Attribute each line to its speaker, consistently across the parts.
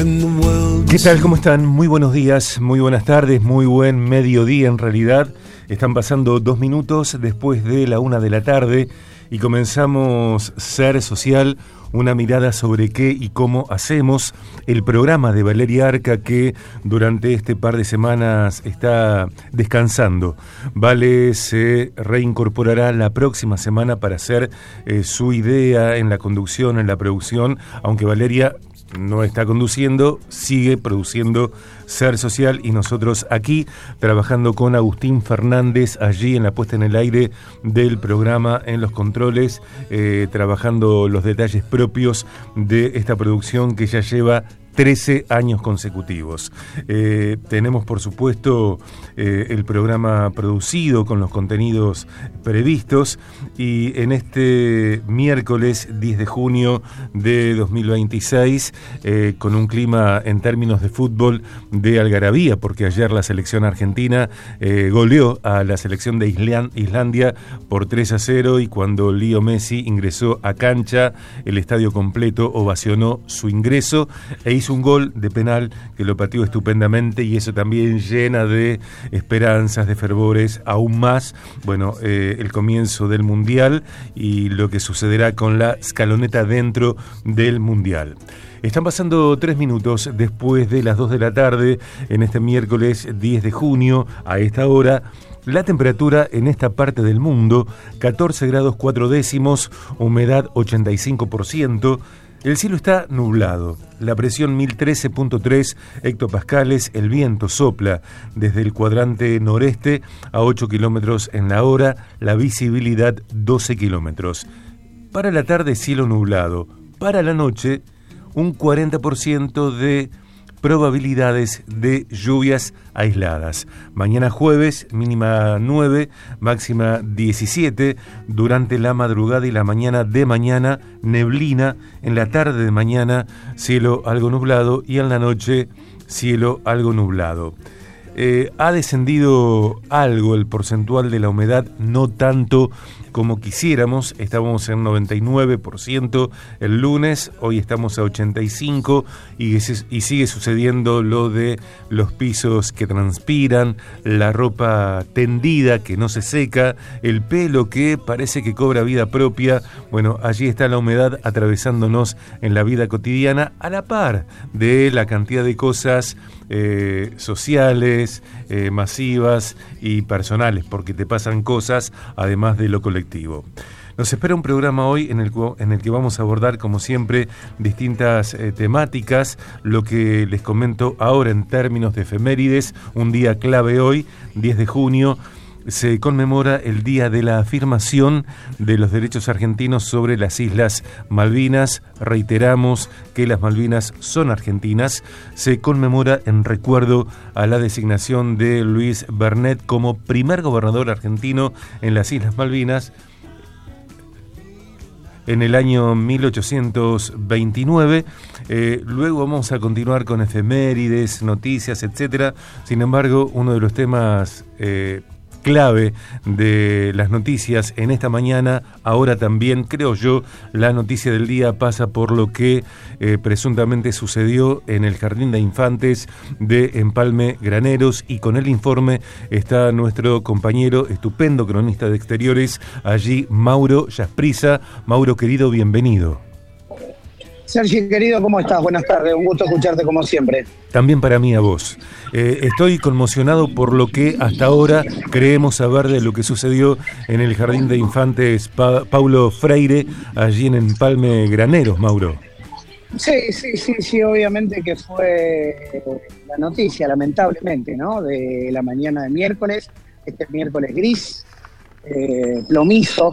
Speaker 1: ¿Qué tal? ¿Cómo están? Muy buenos días, muy buenas tardes, muy buen mediodía en realidad. Están pasando 2 minutos después de la 1 de la tarde y comenzamos Ser Social, una mirada sobre qué y cómo hacemos, el programa de Valeria Arca que durante este par de semanas está descansando. Vale se reincorporará la próxima semana para hacer su idea en la conducción, en la producción, aunque Valeria no está conduciendo, sigue produciendo Ser Social y nosotros aquí trabajando con Agustín Fernández allí en la puesta en el aire del programa, en los controles, trabajando los detalles propios de esta producción que ya lleva 13 años consecutivos. Tenemos, por supuesto, el programa producido con los contenidos previstos y en este miércoles 10 de junio de 2026, con un clima en términos de fútbol de algarabía, porque ayer la selección argentina goleó a la selección de Islandia por 3-0 y cuando Leo Messi ingresó a cancha, el estadio completo ovacionó su ingreso e hizo un gol de penal que lo pateó estupendamente y eso también llena de esperanzas, de fervores, aún más, bueno, el comienzo del Mundial y lo que sucederá con la escaloneta dentro del Mundial. Están pasando 3 minutos después de las 2 de la tarde en este miércoles 10 de junio, a esta hora. La temperatura en esta parte del mundo, 14 grados 4 décimos, humedad 85%, el cielo está nublado, la presión 1013.3 hectopascales, el viento sopla desde el cuadrante noreste a 8 kilómetros en la hora, la visibilidad 12 kilómetros. Para la tarde cielo nublado, para la noche un 40% de probabilidades de lluvias aisladas. Mañana jueves, mínima 9, máxima 17. Durante la madrugada y la mañana de mañana, neblina. En la tarde de mañana, cielo algo nublado. Y en la noche, cielo algo nublado. Ha descendido algo el porcentual de la humedad, no tanto como quisiéramos. Estábamos en 99% el lunes, hoy estamos a 85% y sigue sucediendo lo de los pisos que transpiran, la ropa tendida que no se seca, el pelo que parece que cobra vida propia. Bueno, allí está la humedad atravesándonos en la vida cotidiana a la par de la cantidad de cosas sociales, masivas y personales, porque te pasan cosas además de lo colectivo. Nos espera un programa hoy en el que vamos a abordar, como siempre, distintas temáticas. Lo que les comento ahora en términos de efemérides, un día clave hoy, 10 de junio, se conmemora el Día de la Afirmación de los Derechos Argentinos sobre las Islas Malvinas. Reiteramos que las Malvinas son argentinas. Se conmemora en recuerdo a la designación de Luis Bernet como primer gobernador argentino en las Islas Malvinas en el año 1829. Luego vamos a continuar con efemérides, noticias, etcétera. Sin embargo, uno de los temas clave de las noticias en esta mañana, ahora también, creo yo, la noticia del día pasa por lo que presuntamente sucedió en el Jardín de Infantes de Empalme Graneros, y con el informe está nuestro compañero, estupendo cronista de exteriores, allí, Mauro Yasprisa. Mauro, querido, bienvenido.
Speaker 2: Sergi, querido, ¿cómo estás? Buenas tardes, un gusto escucharte como siempre.
Speaker 1: También para mí a vos. Estoy conmocionado por lo que hasta ahora creemos saber de lo que sucedió en el Jardín de Infantes Paulo Freire, allí en Empalme Graneros, Mauro.
Speaker 2: Sí, obviamente que fue la noticia, lamentablemente, ¿no? De la mañana de miércoles, este miércoles gris, plomizo,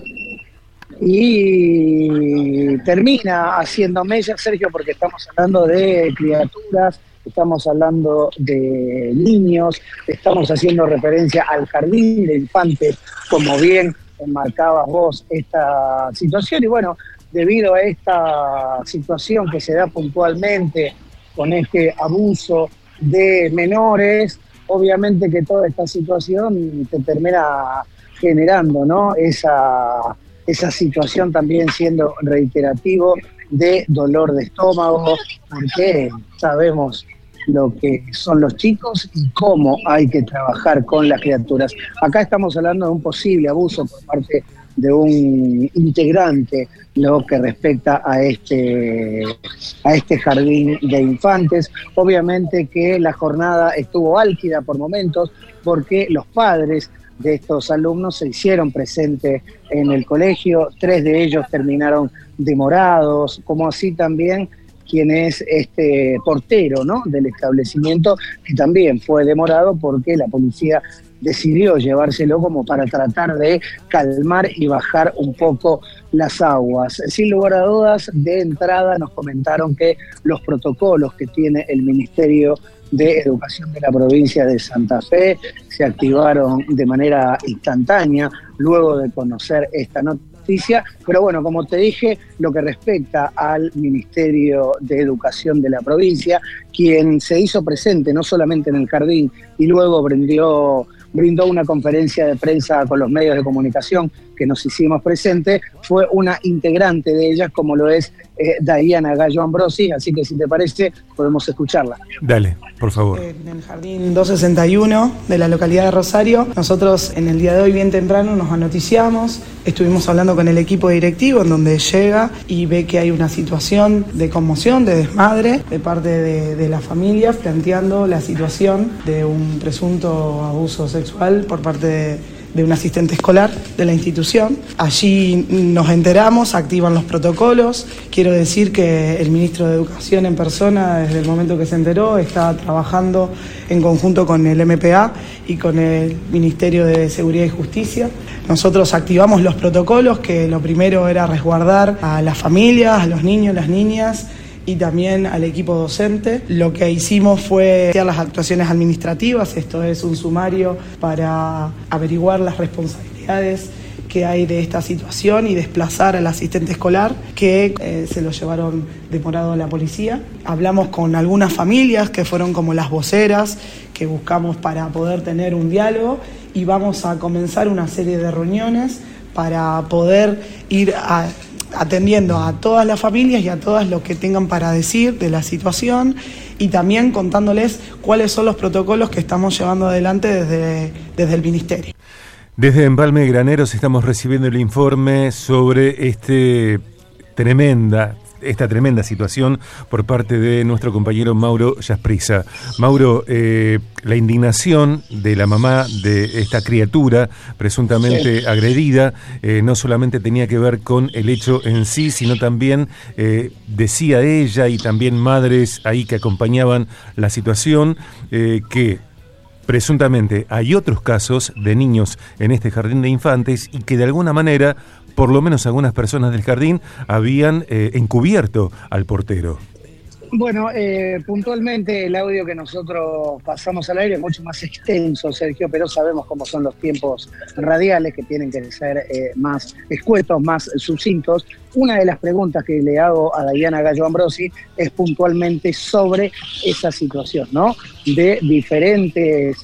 Speaker 2: y termina haciendo mella, Sergio, porque estamos hablando de criaturas, estamos hablando de niños, estamos haciendo referencia al Jardín de Infantes, como bien enmarcabas vos esta situación. Y bueno, debido a esta situación que se da puntualmente con este abuso de menores, obviamente que toda esta situación te termina generando, ¿no? Esa situación, también siendo reiterativo de dolor de estómago, porque sabemos lo que son los chicos y cómo hay que trabajar con las criaturas. Acá estamos hablando de un posible abuso por parte de un integrante, lo que respecta a este jardín de infantes. Obviamente que la jornada estuvo álgida por momentos, porque los padres de estos alumnos se hicieron presentes en el colegio, 3 de ellos terminaron demorados, como así también quien es este portero, ¿no?, del establecimiento, que también fue demorado porque la policía decidió llevárselo como para tratar de calmar y bajar un poco las aguas. Sin lugar a dudas, de entrada nos comentaron que los protocolos que tiene el Ministerio de Educación de la provincia de Santa Fe se activaron de manera instantánea luego de conocer esta noticia, pero bueno, como te dije, lo que respecta al Ministerio de Educación de la provincia, quien se hizo presente no solamente en el jardín y luego brindó una conferencia de prensa con los medios de comunicación que nos hicimos presentes, fue una integrante de ellas, como lo es Diana Gallo Ambrosi, así que si te parece podemos escucharla.
Speaker 1: Dale, por favor.
Speaker 3: En el jardín 261 de la localidad de Rosario, nosotros en el día de hoy bien temprano nos anoticiamos, estuvimos hablando con el equipo directivo, en donde llega y ve que hay una situación de conmoción, de desmadre de parte de la familia, planteando la situación de un presunto abuso sexual por parte de un asistente escolar de la institución. Allí nos enteramos, activan los protocolos. Quiero decir que el ministro de Educación en persona, desde el momento que se enteró, está trabajando en conjunto con el MPA y con el Ministerio de Seguridad y Justicia. Nosotros activamos los protocolos, que lo primero era resguardar a las familias, a los niños, las niñas, y también al equipo docente. Lo que hicimos fue hacer las actuaciones administrativas, esto es un sumario para averiguar las responsabilidades que hay de esta situación y desplazar al asistente escolar, que se lo llevaron demorado a la policía. Hablamos con algunas familias que fueron como las voceras que buscamos para poder tener un diálogo, y vamos a comenzar una serie de reuniones para poder ir atendiendo a todas las familias y a todas los que tengan para decir de la situación, y también contándoles cuáles son los protocolos que estamos llevando adelante desde el Ministerio.
Speaker 1: Desde Empalme Graneros estamos recibiendo el informe sobre esta tremenda situación por parte de nuestro compañero Mauro Jasprisa. Mauro, la indignación de la mamá de esta criatura presuntamente agredida no solamente tenía que ver con el hecho en sí, sino también, decía ella y también madres ahí que acompañaban la situación, que presuntamente hay otros casos de niños en este jardín de infantes y que de alguna manera, por lo menos algunas personas del jardín, habían encubierto al portero.
Speaker 2: Bueno, puntualmente el audio que nosotros pasamos al aire es mucho más extenso, Sergio, pero sabemos cómo son los tiempos radiales, que tienen que ser más escuetos, más sucintos. Una de las preguntas que le hago a Diana Gallo Ambrosi es puntualmente sobre esa situación, ¿no?, de diferentes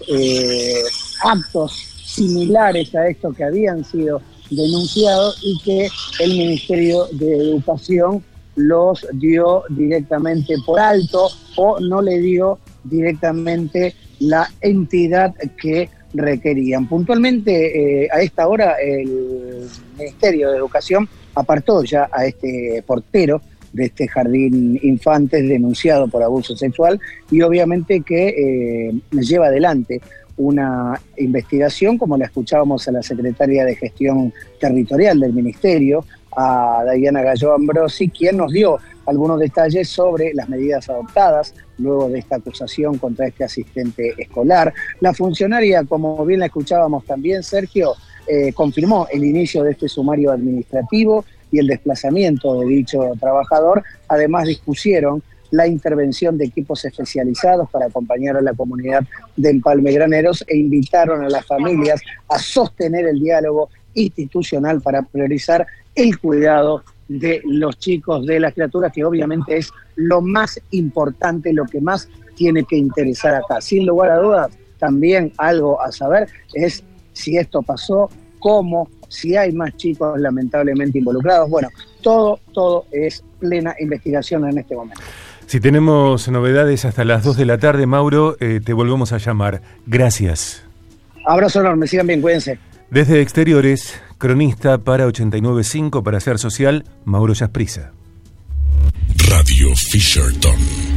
Speaker 2: actos similares a estos que habían sido denunciados y que el Ministerio de Educación los dio directamente por alto o no le dio directamente la entidad que requerían. Puntualmente, a esta hora el Ministerio de Educación apartó ya a este portero de este jardín infantes denunciado por abuso sexual, y obviamente que lleva adelante una investigación, como la escuchábamos a la secretaria de Gestión Territorial del Ministerio, a Diana Gallo Ambrosi, quien nos dio algunos detalles sobre las medidas adoptadas luego de esta acusación contra este asistente escolar. La funcionaria, como bien la escuchábamos también, Sergio, confirmó el inicio de este sumario administrativo y el desplazamiento de dicho trabajador. Además, dispusieron la intervención de equipos especializados para acompañar a la comunidad de Empalme Graneros e invitaron a las familias a sostener el diálogo institucional para priorizar el cuidado de los chicos, de las criaturas, que obviamente es lo más importante, lo que más tiene que interesar acá. Sin lugar a dudas, también algo a saber es si esto pasó, cómo, si hay más chicos lamentablemente involucrados. Bueno, todo es plena investigación en este momento.
Speaker 1: Si tenemos novedades hasta las 2 de la tarde, Mauro, te volvemos a llamar. Gracias.
Speaker 2: Abrazo enorme, sigan bien, cuídense.
Speaker 1: Desde Exteriores, cronista para 89.5 para Ser Social, Mauro Yasprisa.
Speaker 4: Radio Fisherton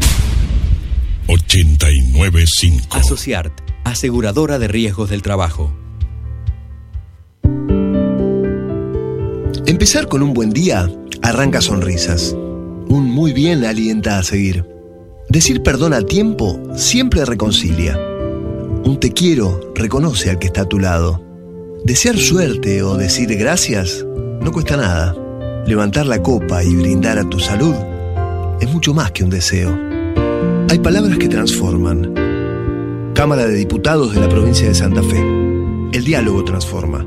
Speaker 4: 89.5.
Speaker 5: Asociart, aseguradora de riesgos del trabajo.
Speaker 6: Empezar con un buen día arranca sonrisas. Un muy bien alienta a seguir. Decir perdón a tiempo siempre reconcilia. Un te quiero reconoce al que está a tu lado. Desear suerte o decir gracias no cuesta nada. Levantar la copa y brindar a tu salud es mucho más que un deseo. Hay palabras que transforman. Cámara de Diputados de la provincia de Santa Fe. El diálogo transforma.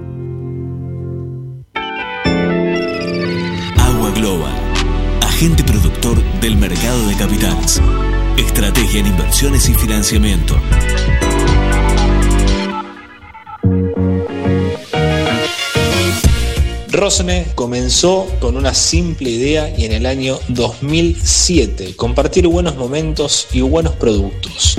Speaker 7: Agua Global, agente productor del mercado de capitales. Estrategia en inversiones y financiamiento.
Speaker 8: Rosne comenzó con una simple idea y en el año 2007 compartir buenos momentos y buenos productos.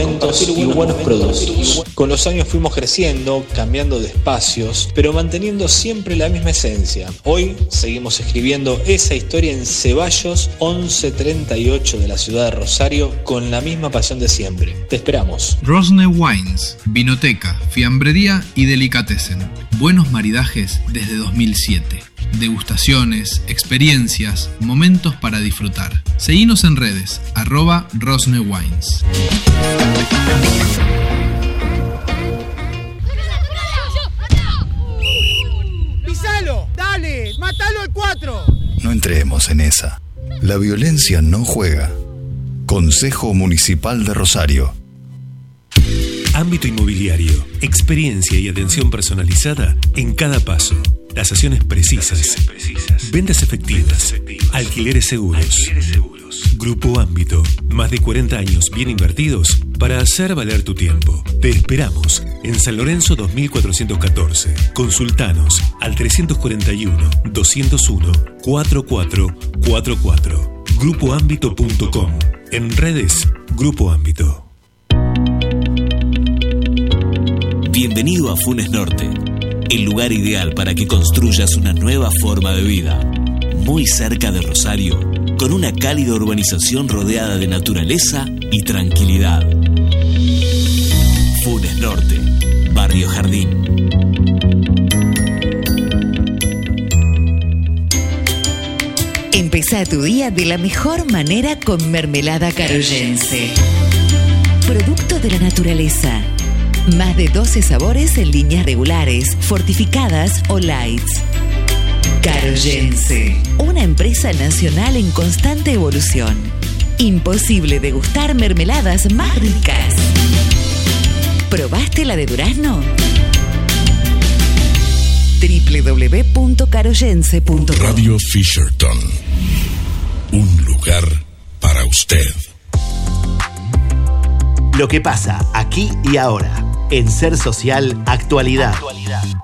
Speaker 8: Con los años fuimos creciendo, cambiando de espacios, pero manteniendo siempre la misma esencia. Hoy seguimos escribiendo esa historia en Ceballos 1138 de la ciudad de Rosario con la misma pasión de siempre. Te esperamos.
Speaker 9: Rosne Wines, vinoteca, fiambrería y delicatessen. Buenos maridajes desde 2007. Degustaciones, experiencias, momentos para disfrutar. Seguinos en redes, @RosneWines.
Speaker 10: ¡Pisalo! ¡Dale! ¡Mátalo al 4!
Speaker 11: No entremos en esa. La violencia no juega. Consejo Municipal de Rosario.
Speaker 12: Ámbito inmobiliario, experiencia y atención personalizada en cada paso. Tasaciones precisas. Ventas efectivas. Alquileres seguros. Grupo Ámbito. Más de 40 años bien invertidos para hacer valer tu tiempo. Te esperamos en San Lorenzo 2414. Consultanos al 341-201-4444. Grupoámbito.com. En redes, Grupo Ámbito.
Speaker 7: Bienvenido a Funes Norte, el lugar ideal para que construyas una nueva forma de vida. Muy cerca de Rosario, con una cálida urbanización rodeada de naturaleza y tranquilidad. Funes Norte, Barrio Jardín.
Speaker 13: Empezá tu día de la mejor manera con mermelada caroyense. Producto de la naturaleza. Más de 12 sabores en líneas regulares, fortificadas o lights. Caroyense, una empresa nacional en constante evolución. Imposible degustar mermeladas más ricas. ¿Probaste la de durazno? www.caroyense.com.
Speaker 4: Radio Fisherton, un lugar para usted.
Speaker 14: Lo que pasa aquí y ahora en Ser Social Actualidad.